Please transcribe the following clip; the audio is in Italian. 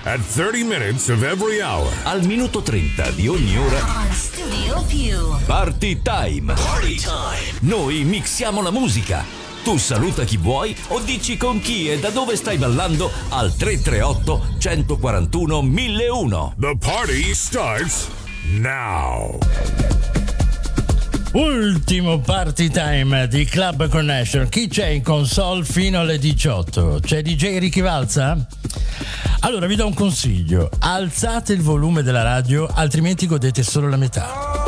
At 30 minutes of every hour. Al minuto 30 di ogni ora. On Studio Più. Party Time. Party time. Noi mixiamo la musica. Tu saluta chi vuoi o dici con chi e da dove stai ballando al 338 141 1001. The party starts now. Ultimo party time di Club Connection. Chi c'è in console fino alle 18? C'è DJ Ricky Valza? Allora vi do un consiglio: alzate il volume della radio, altrimenti godete solo la metà.